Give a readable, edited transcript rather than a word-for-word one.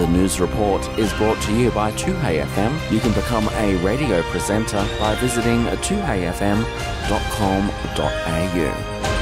The News Report is brought to you by 2HeyFM. You can become a radio presenter by visiting 2heyfm.com.au.